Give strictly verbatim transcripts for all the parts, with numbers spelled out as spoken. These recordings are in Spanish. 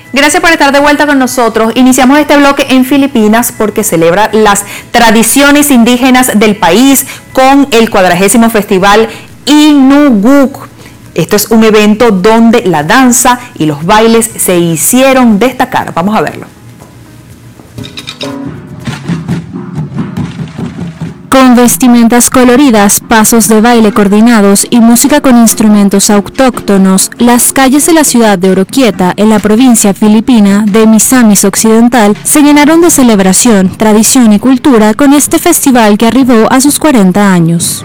Gracias por estar de vuelta con nosotros. Iniciamos este bloque en Filipinas porque celebra las tradiciones indígenas del país con el cuadragésimo festival Inuguk. Esto es un evento donde la danza y los bailes se hicieron destacar. Vamos a verlo. Con vestimentas coloridas, pasos de baile coordinados y música con instrumentos autóctonos, las calles de la ciudad de Oroquieta, en la provincia filipina de Misamis Occidental, se llenaron de celebración, tradición y cultura con este festival que arribó a sus cuarenta años.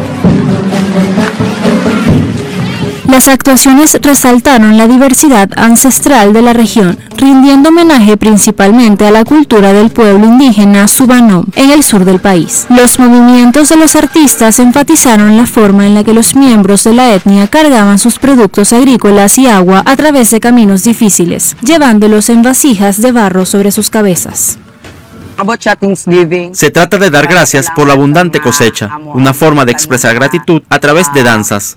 Las actuaciones resaltaron la diversidad ancestral de la región, rindiendo homenaje principalmente a la cultura del pueblo indígena Subanom, en el sur del país. Los movimientos de los artistas enfatizaron la forma en la que los miembros de la etnia cargaban sus productos agrícolas y agua a través de caminos difíciles, llevándolos en vasijas de barro sobre sus cabezas. Se trata de dar gracias por la abundante cosecha, una forma de expresar gratitud a través de danzas.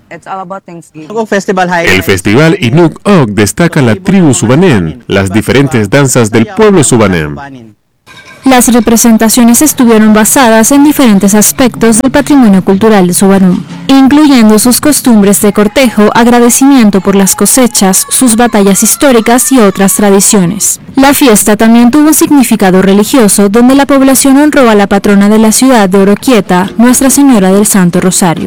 El festival Inuguk destaca la tribu Subanem, las diferentes danzas del pueblo Subanem. Las representaciones estuvieron basadas en diferentes aspectos del patrimonio cultural de Subanom, incluyendo sus costumbres de cortejo, agradecimiento por las cosechas, sus batallas históricas y otras tradiciones. La fiesta también tuvo un significado religioso, donde la población honró a la patrona de la ciudad de Oroquieta, Nuestra Señora del Santo Rosario.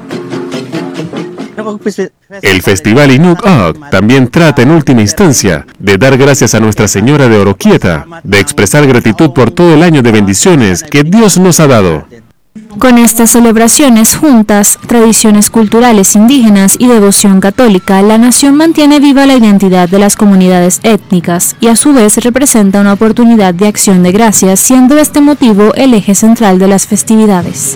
El festival Inuguk también trata en última instancia de dar gracias a Nuestra Señora de Oroquieta, de expresar gratitud por todo el año de bendiciones que Dios nos ha dado. Con estas celebraciones juntas, tradiciones culturales indígenas y devoción católica, la nación mantiene viva la identidad de las comunidades étnicas y a su vez representa una oportunidad de acción de gracias, siendo este motivo el eje central de las festividades.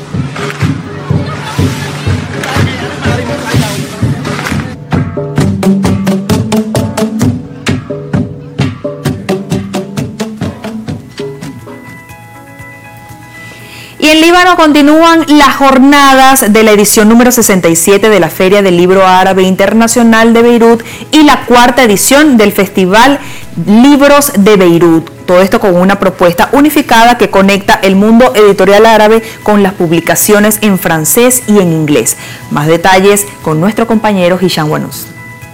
Y en Líbano continúan las jornadas de la edición número sesenta y siete de la Feria del Libro Árabe Internacional de Beirut y la cuarta edición del Festival Libros de Beirut. Todo esto con una propuesta unificada que conecta el mundo editorial árabe con las publicaciones en francés y en inglés. Más detalles con nuestro compañero Hisham Wanous.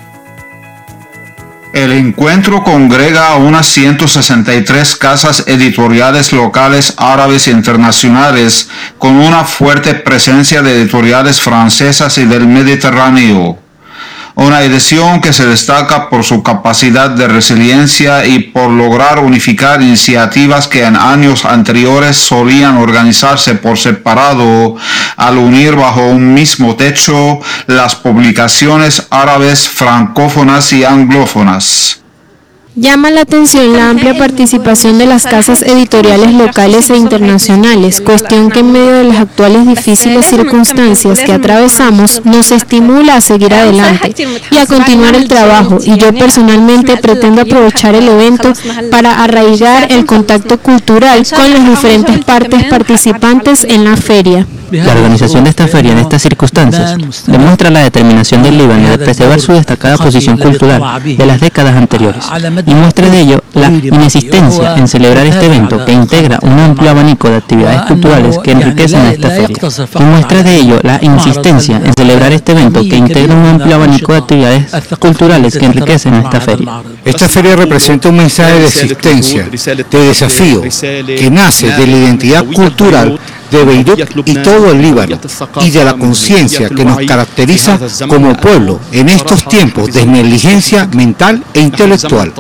El encuentro congrega a unas ciento sesenta y tres casas editoriales locales árabes e internacionales con una fuerte presencia de editoriales francesas y del Mediterráneo. Una edición que se destaca por su capacidad de resiliencia y por lograr unificar iniciativas que en años anteriores solían organizarse por separado, al unir bajo un mismo techo las publicaciones árabes, francófonas y anglófonas. Llama la atención la amplia participación de las casas editoriales locales e internacionales, cuestión que en medio de las actuales difíciles circunstancias que atravesamos nos estimula a seguir adelante y a continuar el trabajo, y yo personalmente pretendo aprovechar el evento para arraigar el contacto cultural con las diferentes partes participantes en la feria. La organización de esta feria en estas circunstancias demuestra la determinación del Líbano de preservar su destacada posición cultural de las décadas anteriores y muestra de ello la inexistencia en celebrar este evento que integra un amplio abanico de actividades culturales que enriquecen a esta feria. Y muestra de ello la insistencia en celebrar este evento que integra un amplio abanico de actividades culturales que enriquecen a esta feria. Esta feria representa un mensaje de existencia, de desafío, que nace de la identidad cultural de Beirut y todo el Líbano, y de la conciencia que nos caracteriza como pueblo en estos tiempos de negligencia mental e intelectual.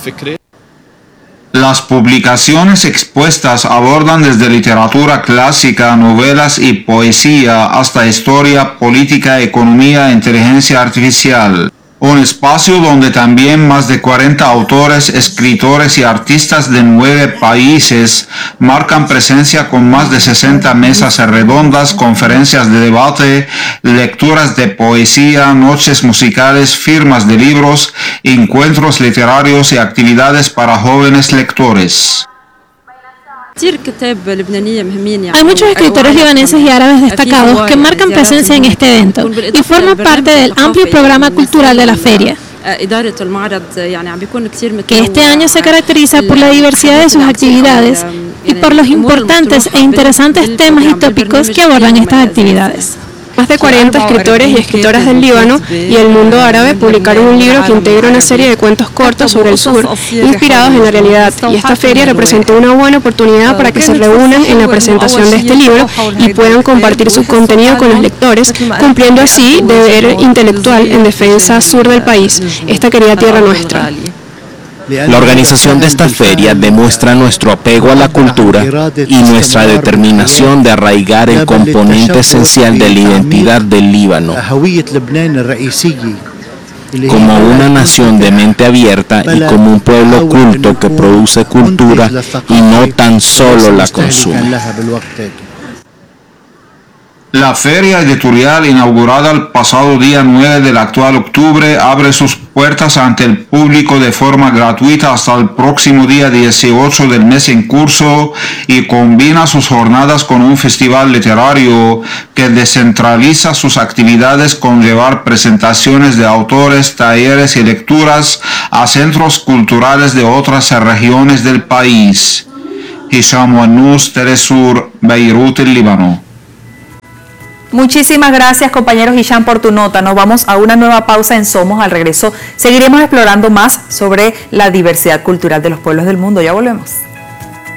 Las publicaciones expuestas abordan desde literatura clásica, novelas y poesía hasta historia, política, economía e inteligencia artificial. Un espacio donde también más de cuarenta autores, escritores y artistas de nueve países marcan presencia con más de sesenta mesas redondas, conferencias de debate, lecturas de poesía, noches musicales, firmas de libros, encuentros literarios y actividades para jóvenes lectores. Hay muchos escritores libaneses y árabes destacados que marcan presencia en este evento y forman parte del amplio programa cultural de la feria. que este año se caracteriza por la diversidad de sus actividades y por los importantes e interesantes temas y tópicos que abordan estas actividades. Más de cuarenta escritores y escritoras del Líbano y el mundo árabe publicaron un libro que integra una serie de cuentos cortos sobre el sur, inspirados en la realidad, y esta feria representó una buena oportunidad para que se reúnan en la presentación de este libro y puedan compartir su contenido con los lectores, cumpliendo así deber intelectual en defensa sur del país, esta querida tierra nuestra. La organización de esta feria demuestra nuestro apego a la cultura y nuestra determinación de arraigar el componente esencial de la identidad del Líbano como una nación de mente abierta y como un pueblo culto que produce cultura y no tan solo la consume. La feria editorial inaugurada el pasado día nueve del actual octubre abre sus puertas ante el público de forma gratuita hasta el próximo día dieciocho del mes en curso y combina sus jornadas con un festival literario que descentraliza sus actividades con llevar presentaciones de autores, talleres y lecturas a centros culturales de otras regiones del país. Hisham Wannous, Telesur, Beirut, el Líbano. Muchísimas gracias, compañeros Hisham, por tu nota. Nos vamos a una nueva pausa en Somos. Al regreso seguiremos explorando más sobre la diversidad cultural de los pueblos del mundo. Ya volvemos.